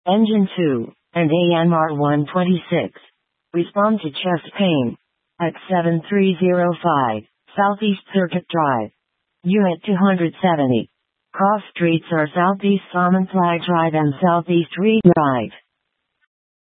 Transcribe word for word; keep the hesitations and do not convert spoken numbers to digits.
Engine two, and A M R one twenty-six. Respond to chest pain. At seven three zero five, Southeast Circuit Drive. Unit two hundred seventy. Cross streets are Southeast Salmon Fly Drive and Southeast Reed Drive.